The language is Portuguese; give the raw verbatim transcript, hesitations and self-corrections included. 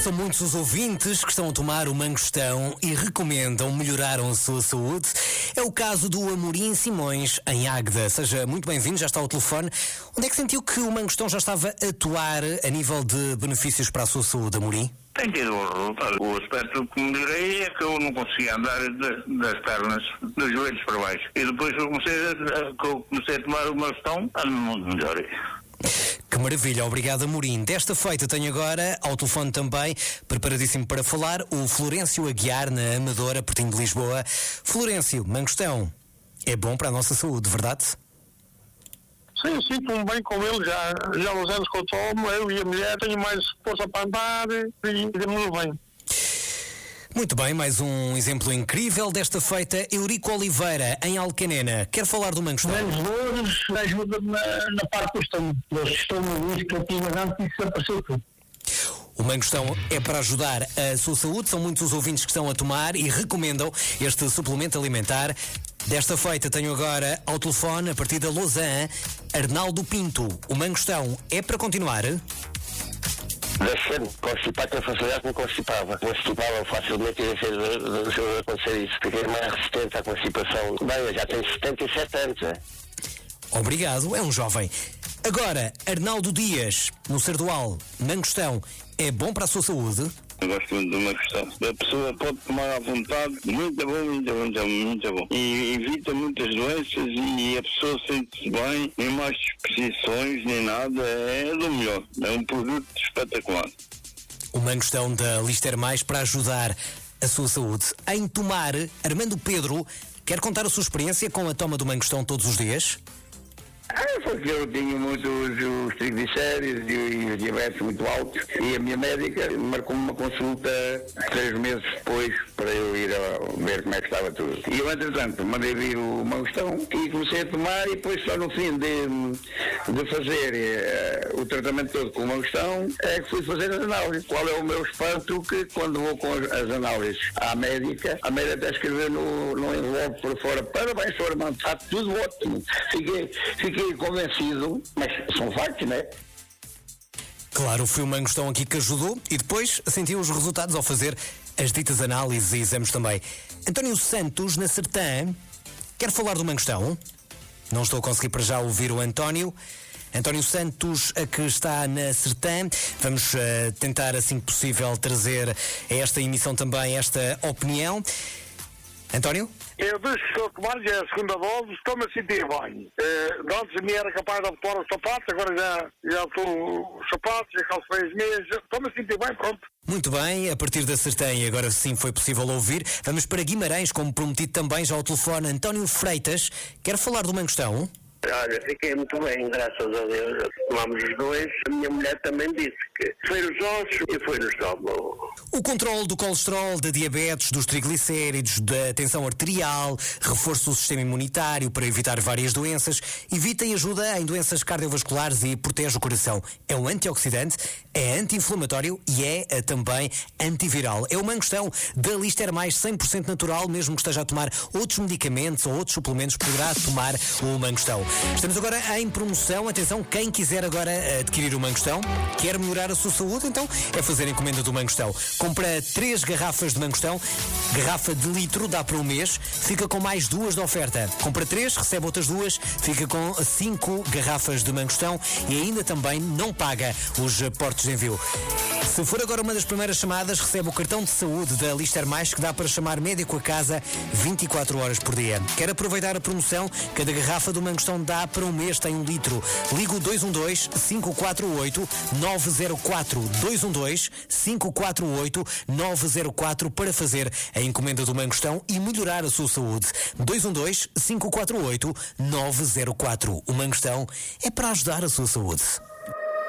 São muitos os ouvintes que estão a tomar o mangostão e recomendam melhoraram a sua saúde. É o caso do Amorim Simões, em Águeda. Seja muito bem-vindo, já está ao telefone. Onde é que sentiu que o mangostão já estava a atuar a nível de benefícios para a sua saúde, Amorim? Tem tido um resultado. O aspecto que melhorei é que eu não conseguia andar de, das pernas, dos joelhos para baixo. E depois que eu comecei a, que eu comecei a tomar o mangostão, ando muito melhor. Que maravilha, obrigado, Amorim. Desta feita tenho agora, ao telefone também, preparadíssimo para falar, o Florencio Aguiar, na Amadora, pertinho de Lisboa. Florencio, mangostão é bom para a nossa saúde, verdade? Sim, sinto-me bem com ele já. Já há uns anos que eu tomo, eu e a mulher tenho mais força para andar e demos bem. Muito bem, mais um exemplo incrível desta feita. Eurico Oliveira, em Alcanena. Quer falar do mangostão? Menos dores, ajuda-me na, na parte do estômago. Eu estou-me isso que eu tinha antes e desapareceu tudo. O mangostão é para ajudar a sua saúde. São muitos os ouvintes que estão a tomar e recomendam este suplemento alimentar. Desta feita tenho agora ao telefone, a partir da Lausanne, Arnaldo Pinto. O mangostão é para continuar? Deixei-me constipar com a facilidade que me constipava. Constipava facilmente e deixei de, de acontecer isso. Fiquei mais resistente à constipação. Bem, eu já tenho setenta e sete anos, é? Obrigado, é um jovem. Agora, Arnaldo Dias, no Sardual, mangostão é bom para a sua saúde? Eu gosto muito de uma questão. A pessoa pode tomar à vontade, muito bom, muito bom, muito bom, muito bom. E evita muitas doenças e a pessoa sente-se bem, nem mais disposições, nem nada, é do melhor. É um produto espetacular. O mangostão da Lister Mais para ajudar a sua saúde. Em tomar, Armando Pedro, quer contar a sua experiência com a toma do mangostão todos os dias? Ah, porque eu tinha muitos os triglicéridos e os diabetes muito altos e a minha médica marcou-me uma consulta três meses depois para eu ir a ver como é que estava tudo. E eu, entretanto, mandei vir o mangostão e comecei a tomar e depois só no fim de, de fazer uh, o tratamento todo com o mangostão é que fui fazer as análises. Qual é o meu espanto que quando vou com as, as análises à médica, a médica até escreveu no, no envelope por fora: parabéns, senhor Armando, está tudo ótimo. Fiquei, fiquei convencido, mas são factos, não é? Claro, foi o mangostão aqui que ajudou e depois sentiu os resultados ao fazer as ditas análises e exames também. António Santos, na Sertã, quer falar do mangostão? Não estou a conseguir para já ouvir o António. António Santos, a que está na Sertã. Vamos uh, tentar, assim que possível, trazer a esta emissão também esta opinião. António? Eu desde que estou a tomar, já é a segunda dose, estou-me a sentir bem. Uh, antes me era capaz de abotoar os sapatos, agora já, já estou os sapatos, já calço bem as meias, estou-me a sentir bem, pronto. Muito bem, a partir da Sertã, e agora sim foi possível ouvir, vamos para Guimarães, como prometido também já ao telefone, António Freitas. Quer falar do mangostão? Olha, fiquei muito bem, graças a Deus. Tomámos os dois. A minha mulher também disse que foi nos ossos e foi no estômago. O controle do colesterol, da diabetes, dos triglicéridos, da tensão arterial, reforço do sistema imunitário para evitar várias doenças, evita e ajuda em doenças cardiovasculares e protege o coração. É um antioxidante, é anti-inflamatório e é, é também antiviral. É o mangostão da Lister Mais cem por cento natural, mesmo que esteja a tomar outros medicamentos ou outros suplementos, poderá tomar o mangostão. Estamos agora em promoção. Atenção, quem quiser agora adquirir o mangostão, quer melhorar a sua saúde, então é fazer encomenda do mangostão. Compra três garrafas de mangostão, garrafa de litro, dá para um mês, fica com mais duas de oferta. Compra três, recebe outras duas, fica com cinco garrafas de mangostão e ainda também não paga os portos de envio. Se for agora uma das primeiras chamadas, recebe o cartão de saúde da Lister Mais, que dá para chamar médico a casa vinte e quatro horas por dia. Quer aproveitar a promoção? Cada garrafa do mangostão dá para um mês, tem um litro. Liga o dois um dois, cinco quatro oito, nove zero quatro. dois um dois, cinco quatro oito, nove zero quatro para fazer a encomenda do mangostão e melhorar a sua saúde. dois um dois, cinco quatro oito, nove zero quatro. O mangostão é para ajudar a sua saúde.